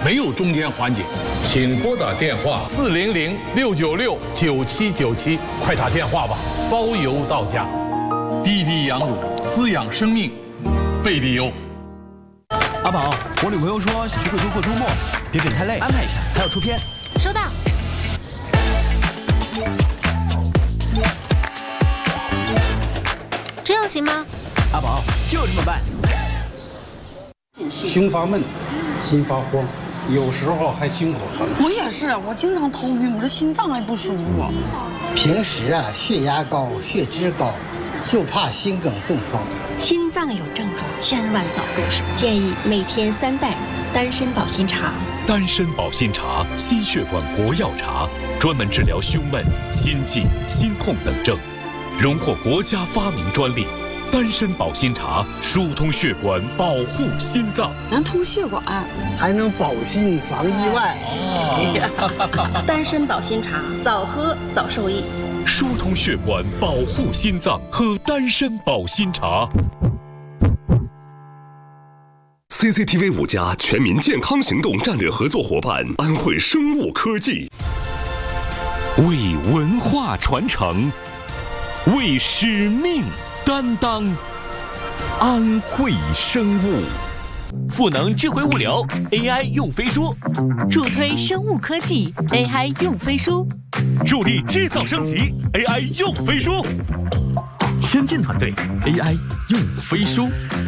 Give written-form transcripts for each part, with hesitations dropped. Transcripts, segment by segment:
没有中间环节。请拨打电话400-696-9797，快打电话吧，包邮到家。滴滴羊乳滋养生命，贝蒂优。 阿宝，我女朋友说想去贵州过周末，别整太累，安排一下，还要出片。 收到。这样行吗？ 阿宝，就这么办。 胸发闷，心发慌，有时候还心口疼。 我也是，我经常头晕，我这心脏还不舒服。 平时啊，血压高、血脂高，就怕心梗中风。 心脏有症状，千万早入手。建议每天3袋丹参保心茶。 丹参保心茶，心血管国药茶，专门治疗胸闷、心悸、心痛等症，荣获国家发明专利。丹参保心茶疏通血管，保护心脏， 能通血管， 还能保心防意外。 丹参保心茶，早喝早受益。 疏通血管，保护心脏，喝丹参保心茶。 CCTV 5家全民健康行动战略合作伙伴安徽生物科技， 为文化传承，为使命担当，安徽生物。赋能智慧物流 AI 用飞书， 助推生物科技 AI 用飞书， 助力制造升级 AI 用飞书。先进团队 AI 用飞书。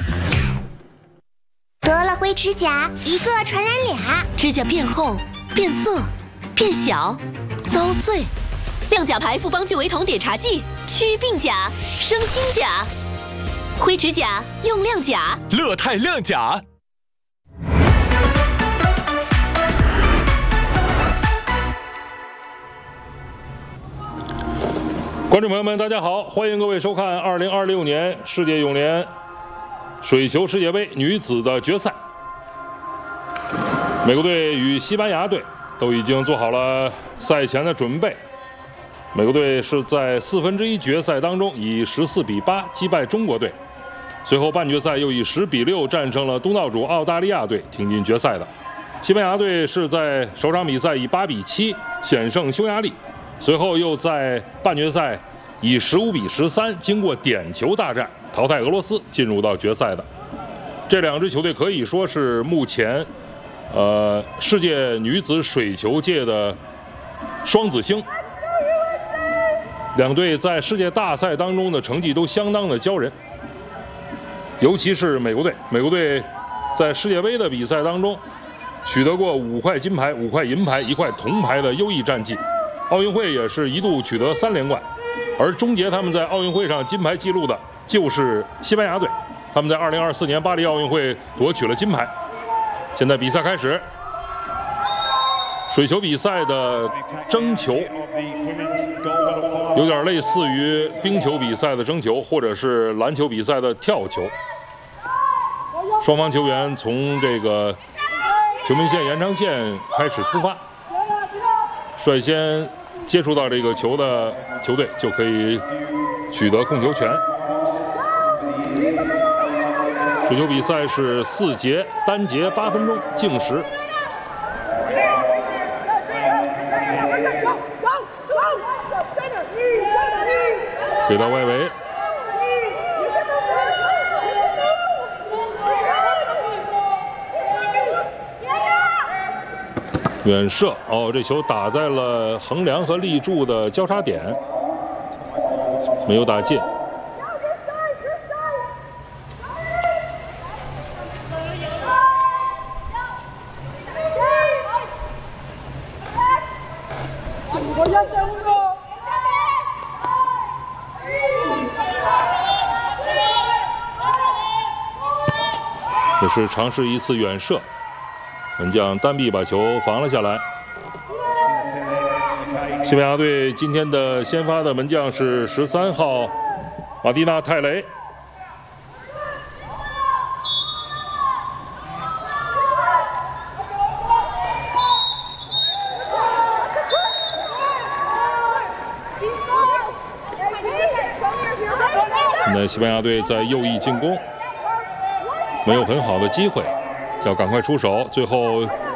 得了灰指甲，一个传染俩， 指甲变厚、变色、变小、遭碎。亮甲牌复方聚维酮碘茶剂，祛病甲、生新甲。灰指甲用亮甲， 乐泰亮甲。 观众朋友们，大家好，欢迎各位收看2026年世界泳联水球世界杯女子的决赛。美国队与西班牙队都已经做好了赛前的准备。美国队是在1/4决赛当中以14-8击败中国队，随后半决赛又以10-6战胜了东道主澳大利亚队，挺进决赛的。西班牙队是在首场比赛以8-7险胜匈牙利，随后又在半决赛以15-13经过点球大战淘汰俄罗斯，进入到决赛的。这两支球队可以说是目前世界女子水球界的双子星。两队在世界大赛当中的成绩都相当的骄人，尤其是美国队。美国队在世界杯的比赛当中取得过5块金牌、5块银牌、1块铜牌的优异战绩，奥运会也是一度取得3连冠。而终结他们在奥运会上金牌纪录的就是西班牙队，他们在2024年巴黎奥运会夺取了金牌。现在比赛开始，水球比赛的争球有点类似于冰球比赛的争球，或者是篮球比赛的跳球。双方球员从这个球门线延长线开始出发，率先接触到这个球的球队就可以取得控球权。水球比赛是4节，单节8分钟，计时。给到外围，远射哦，这球打在了横梁和立柱的交叉点，没有打进。这是尝试一次远射，门将单臂把球防了下来。西班牙队今天的先发的门将是13号马蒂娜·泰雷。现在西班牙队在右翼进攻，没有很好的机会，要赶快出手。最后